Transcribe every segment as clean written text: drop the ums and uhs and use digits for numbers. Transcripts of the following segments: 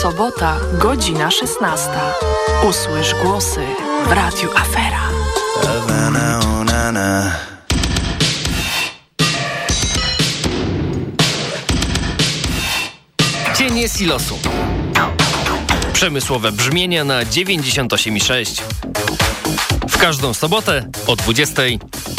Sobota, godzina 16. Usłysz głosy w Radiu Afera. Cienie silosu. Przemysłowe brzmienia na 98,6. W każdą sobotę o 20:00.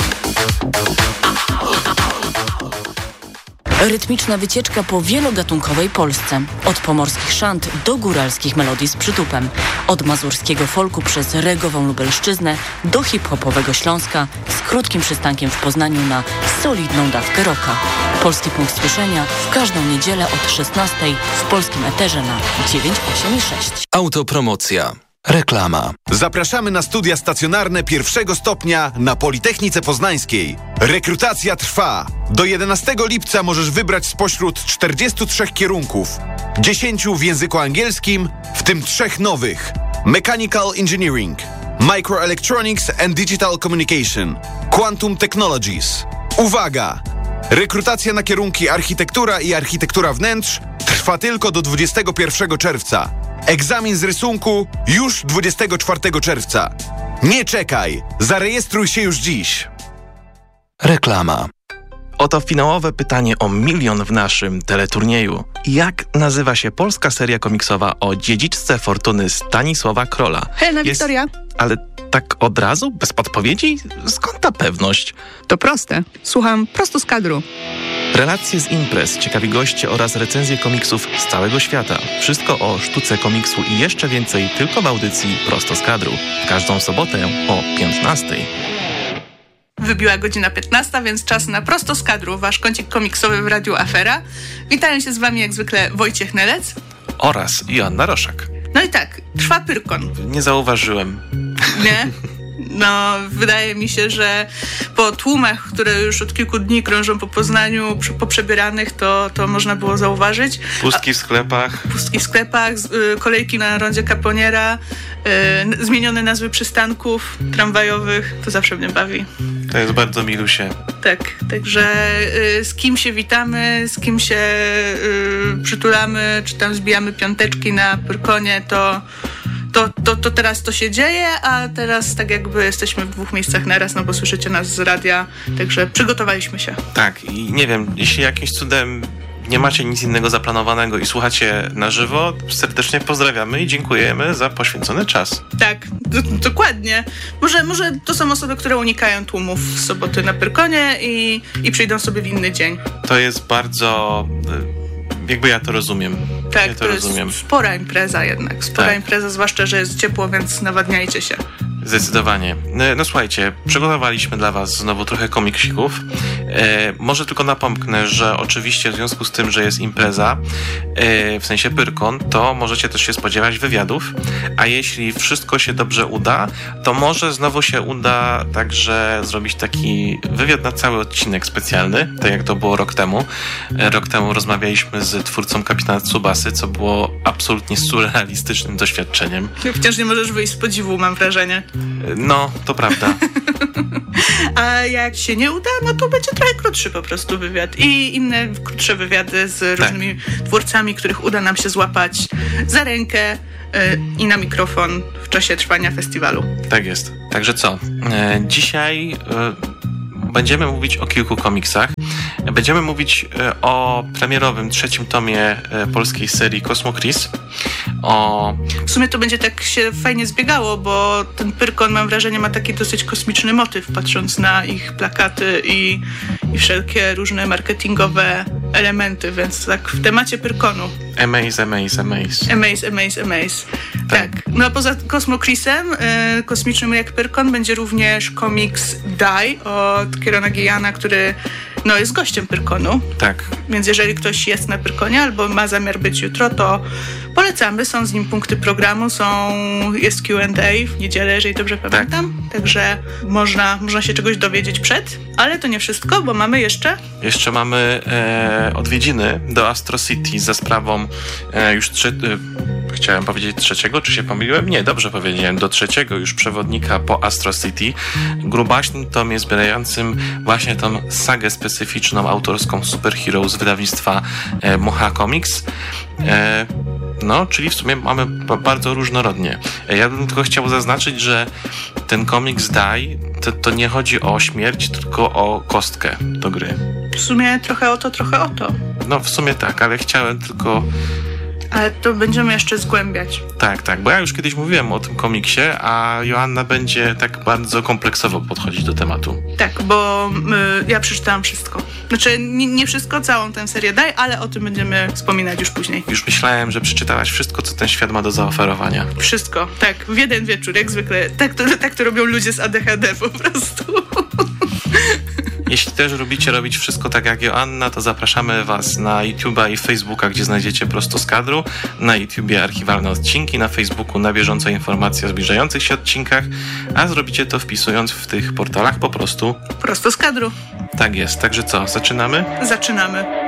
Rytmiczna wycieczka po wielogatunkowej Polsce. Od pomorskich szant do góralskich melodii z przytupem. Od mazurskiego folku przez regową Lubelszczyznę do hip-hopowego Śląska z krótkim przystankiem w Poznaniu na solidną dawkę rocka. Polski punkt słyszenia w każdą niedzielę od 16:00 w polskim eterze na 98,6. Autopromocja. Reklama. Zapraszamy na studia stacjonarne pierwszego stopnia na Politechnice Poznańskiej. Rekrutacja trwa. Do 11 lipca możesz wybrać spośród 43 kierunków. 10 w języku angielskim, w tym 3 nowych. Mechanical Engineering, Microelectronics and Digital Communication, Quantum Technologies. Uwaga! Rekrutacja na kierunki architektura i architektura wnętrz trwa tylko do 21 czerwca. Egzamin z rysunku już 24 czerwca. Nie czekaj! Zarejestruj się już dziś. Reklama. Oto finałowe pytanie o 1 000 000 w naszym teleturnieju. Jak nazywa się polska seria komiksowa o dziedziczce fortuny Stanisława Krola? Helena Wiktoria. Ale tak od razu? Bez podpowiedzi? Skąd ta pewność? To proste. Słucham prosto z kadru. Relacje z imprez, ciekawi goście oraz recenzje komiksów z całego świata. Wszystko o sztuce komiksu i jeszcze więcej tylko w audycji Prosto z kadru. W każdą sobotę o 15:00. Wybiła godzina 15, więc czas na Prosto z kadru, wasz kącik komiksowy w Radiu Afera. Witają się z wami jak zwykle Wojciech Nelec Oraz Joanna Roszak. No i tak, trwa Pyrkon. Nie zauważyłem. Nie? No, wydaje mi się, że po tłumach, które już od kilku dni krążą po Poznaniu, poprzebieranych, to można było zauważyć. Pustki w sklepach. Pustki w sklepach, kolejki na rondzie Caponiera, zmienione nazwy przystanków tramwajowych, to zawsze mnie bawi. To jest bardzo milusie. Tak, także z kim się witamy, z kim się przytulamy, czy tam zbijamy piąteczki na Pyrkonie, to teraz to się dzieje, a teraz tak jakby jesteśmy w 2 miejscach naraz, no bo słyszycie nas z radia, także przygotowaliśmy się. Tak, i nie wiem, jeśli jakimś cudem nie macie nic innego zaplanowanego i słuchacie na żywo, serdecznie pozdrawiamy i dziękujemy za poświęcony czas. Tak, dokładnie. Może to są osoby, które unikają tłumów w soboty na Pyrkonie i przyjdą sobie w inny dzień. To jest bardzo... jakby ja to rozumiem. Tak, ja to rozumiem. Jest spora impreza jednak. Spora impreza, zwłaszcza, że jest ciepło, więc nawadniajcie się. Zdecydowanie. No słuchajcie, przygotowaliśmy dla was znowu trochę komiksików. Może tylko napomknę, że oczywiście w związku z tym, że jest impreza, w sensie Pyrkon, to możecie też się spodziewać wywiadów, a jeśli wszystko się dobrze uda, to może znowu się uda także zrobić taki wywiad na cały odcinek specjalny, tak jak to było rok temu. Rok temu rozmawialiśmy z twórcą Kapitana Tsubasy, co było absolutnie surrealistycznym doświadczeniem. Wciąż nie możesz wyjść z podziwu, mam wrażenie. No, to prawda. A jak się nie uda, no to będzie trochę krótszy po prostu wywiad. I inne krótsze wywiady z różnymi twórcami, których uda nam się złapać za rękę i na mikrofon w czasie trwania festiwalu. Tak jest. Także co? Dzisiaj będziemy mówić o kilku komiksach. Będziemy mówić o premierowym 3. tomie polskiej serii Cosmo Criss. W sumie to będzie tak się fajnie zbiegało, bo ten Pyrkon, mam wrażenie, ma taki dosyć kosmiczny motyw, patrząc na ich plakaty i wszelkie różne marketingowe elementy, więc tak w temacie Pyrkonu. Amaze. Tak. No a poza Cosmo Crissem, kosmicznym jak Pyrkon, będzie również komiks Die od Kierona Gilliana, który jest gościem Pyrkonu. Tak. Więc jeżeli ktoś jest na Pyrkonie albo ma zamiar być jutro, to polecamy. Są z nim punkty programu, jest Q&A w niedzielę, jeżeli dobrze pamiętam. Tak. Także można się czegoś dowiedzieć przed, ale to nie wszystko, bo mamy jeszcze... Jeszcze mamy odwiedziny do Astro City za sprawą chciałem powiedzieć 3, czy się pomyliłem? Nie, dobrze powiedziałem, do 3 już przewodnika po Astro City, grubaśnym tomie zbierającym właśnie tą sagę specyficzną autorską Superhero z wydawnictwa Mocha Comics. No, czyli w sumie mamy bardzo różnorodnie. Ja bym tylko chciał zaznaczyć, że ten komiks Die to nie chodzi o śmierć, tylko o kostkę do gry. W sumie trochę o to, trochę o to. No w sumie tak, ale chciałem tylko... Ale to będziemy jeszcze zgłębiać. Tak, bo ja już kiedyś mówiłem o tym komiksie, a Joanna będzie tak bardzo kompleksowo podchodzić do tematu. Tak, bo ja przeczytałam wszystko. Znaczy nie wszystko, całą tę serię Die, ale o tym będziemy wspominać już później. Już myślałem, że przeczytałaś wszystko, co ten świat ma do zaoferowania. Wszystko, tak. W jeden wieczór, jak zwykle. Tak to robią ludzie z ADHD po prostu. Jeśli też lubicie robić wszystko tak jak Joanna, to zapraszamy Was na YouTube'a i Facebooka, gdzie znajdziecie Prosto z kadru. Na YouTubie archiwalne odcinki, na Facebooku na bieżąco informacje o zbliżających się odcinkach, a zrobicie to wpisując w tych portalach po prostu Prosto z kadru. Tak jest, także co, zaczynamy? Zaczynamy.